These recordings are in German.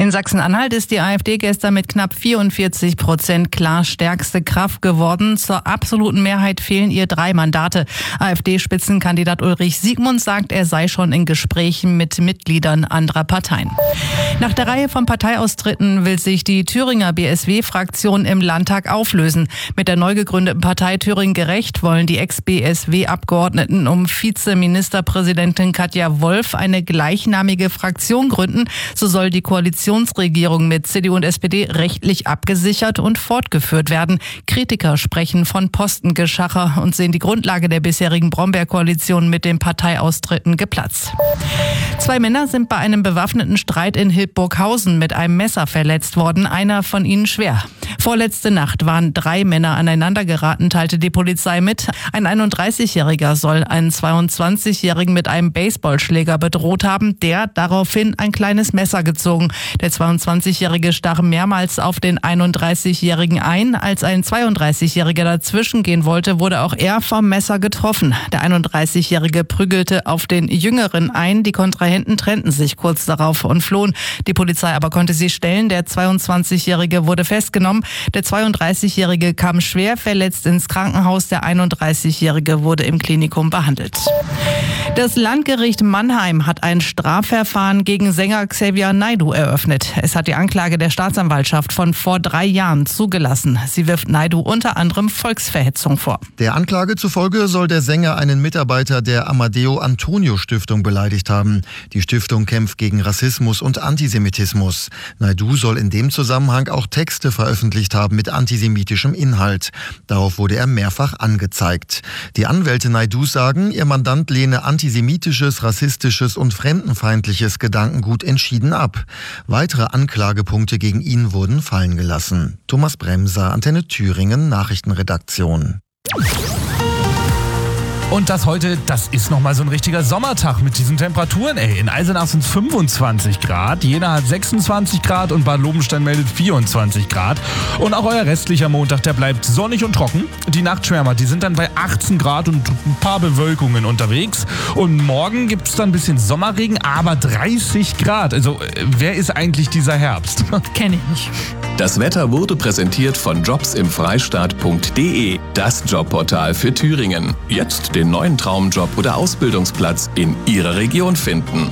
In Sachsen-Anhalt ist die AfD gestern mit knapp 44% klar stärkste Kraft geworden. Zur absoluten Mehrheit fehlen ihr 3 Mandate. AfD-Spitzenkandidat Ulrich Siegmund sagt, er sei schon in Gesprächen mit Mitgliedern anderer Parteien. Nach der Reihe von Parteiaustritten will sich die Thüringer BSW-Fraktion im Landtag auflösen. Mit der neu gegründeten Partei Thüringen gerecht wollen die Ex-BSW-Abgeordneten um Vizeministerpräsidentin Katja Wolf eine gleichnamige Fraktion gründen. So soll die Koalitionsregierung mit CDU und SPD rechtlich abgesichert und fortgeführt werden. Kritiker sprechen von Postengeschacher und sehen die Grundlage der bisherigen Brombeer-Koalition mit den Parteiaustritten geplatzt. 2 Männer sind bei einem bewaffneten Streit in Hildburghausen mit einem Messer verletzt worden, einer von ihnen schwer. Vorletzte Nacht waren 3 Männer aneinander geraten, teilte die Polizei mit. Ein 31-Jähriger soll einen 22-Jährigen mit einem Baseballschläger bedroht haben, der daraufhin ein kleines Messer gezogen. Der 22-Jährige stach mehrmals auf den 31-Jährigen ein. Als ein 32-Jähriger dazwischen gehen wollte, wurde auch er vom Messer getroffen. Der 31-Jährige prügelte auf den Jüngeren ein. Die Kontrahenten trennten sich kurz darauf und flohen. Die Polizei aber konnte sie stellen. Der 22-Jährige wurde festgenommen. Der 32-Jährige kam schwer verletzt ins Krankenhaus. Der 31-Jährige wurde im Klinikum behandelt. Das Landgericht Mannheim hat ein Strafverfahren gegen Sänger Xavier Naidoo eröffnet. Es hat die Anklage der Staatsanwaltschaft von vor 3 Jahren zugelassen. Sie wirft Naidoo unter anderem Volksverhetzung vor. Der Anklage zufolge soll der Sänger einen Mitarbeiter der Amadeo Antonio Stiftung beleidigt haben. Die Stiftung kämpft gegen Rassismus und Antisemitismus. Naidoo soll in dem Zusammenhang auch Texte veröffentlicht haben mit antisemitischem Inhalt. Darauf wurde er mehrfach angezeigt. Die Anwälte Naidoos sagen, ihr Mandant lehne antisemitisches, rassistisches und fremdenfeindliches Gedankengut entschieden ab. Weitere Anklagepunkte gegen ihn wurden fallen gelassen. Thomas Bremser, Antenne Thüringen, Nachrichtenredaktion. Und das heute, das ist nochmal so ein richtiger Sommertag mit diesen Temperaturen. In Eisenach sind es 25 Grad, Jena hat 26 Grad und Bad Lobenstein meldet 24 Grad. Und auch euer restlicher Montag, der bleibt sonnig und trocken. Die Nachtschwärmer, die sind dann bei 18 Grad und ein paar Bewölkungen unterwegs. Und morgen gibt es dann ein bisschen Sommerregen, aber 30 Grad. Also wer ist eigentlich dieser Herbst? Kenn ich nicht. Das Wetter wurde präsentiert von jobsimfreistaat.de, das Jobportal für Thüringen. Jetzt den neuen Traumjob oder Ausbildungsplatz in Ihrer Region finden.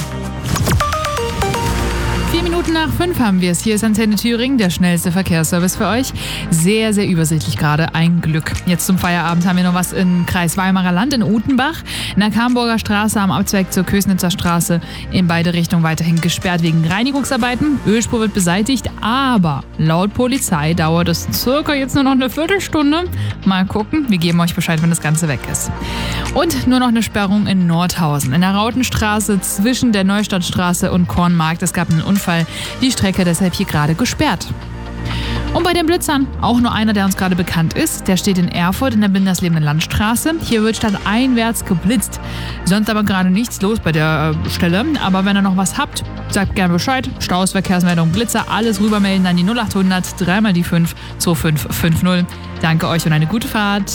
4 Minuten nach 5 haben wir es. Hier ist Antenne Thüringen, der schnellste Verkehrsservice für euch. Sehr, sehr übersichtlich gerade. Ein Glück. Jetzt zum Feierabend haben wir noch was im Kreis Weimarer Land in Utenbach. In der Kamburger Straße am Abzweig zur Kösnitzer Straße in beide Richtungen weiterhin gesperrt wegen Reinigungsarbeiten. Ölspur wird beseitigt, aber laut Polizei dauert es circa jetzt nur noch eine Viertelstunde. Mal gucken. Wir geben euch Bescheid, wenn das Ganze weg ist. Und nur noch eine Sperrung in Nordhausen. In der Rautenstraße zwischen der Neustadtstraße und Kornmarkt. Es gab einen Unfall. Die Strecke deshalb hier gerade gesperrt. Und bei den Blitzern, auch nur einer, der uns gerade bekannt ist. Der steht in Erfurt in der Binderslebenden Landstraße. Hier wird stadteinwärts geblitzt. Sonst aber gerade nichts los bei der Stelle. Aber wenn ihr noch was habt, sagt gerne Bescheid. Staus, Verkehrsmeldung, Blitzer, alles rübermelden an die 0800 3 mal die 5 2550. Danke euch und eine gute Fahrt.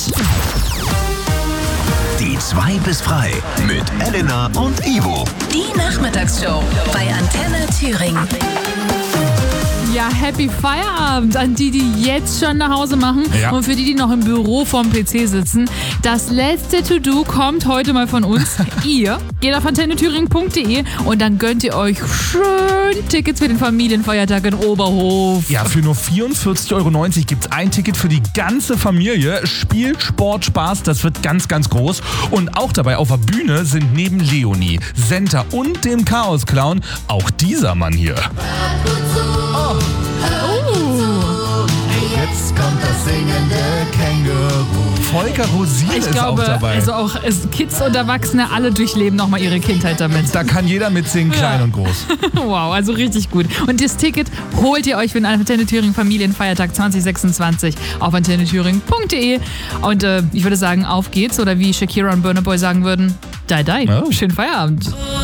Die 2 bis frei mit Elena und Ivo. Die Nachmittagsshow bei Antenne Thüringen. Ja, Happy Feierabend an die, die jetzt schon nach Hause machen. Ja. Und für die, die noch im Büro vorm PC sitzen. Das letzte To-Do kommt heute mal von uns. Ihr geht auf antennethüringen.de und dann gönnt ihr euch schön Tickets für den Familienfeiertag in Oberhof. Ja, für nur 44,90 Euro gibt es ein Ticket für die ganze Familie. Spiel, Sport, Spaß, das wird ganz, ganz groß. Und auch dabei auf der Bühne sind neben Leonie, Senta und dem Chaos-Clown auch dieser Mann hier. Oh. Jetzt kommt das singende Känguru. Volker Rosin Ich ist glaube, auch dabei. also auch Kids und Erwachsene, alle durchleben nochmal ihre Kindheit damit. Da kann jeder mitsingen, klein und groß. Wow, also richtig gut. Und das Ticket holt ihr euch für den Antenne Thüringen Familienfeiertag 2026 auf antennethüringen.de. Und ich würde sagen, auf geht's. Oder wie Shakira und Burna Boy sagen würden, die. Oh. Schönen Feierabend.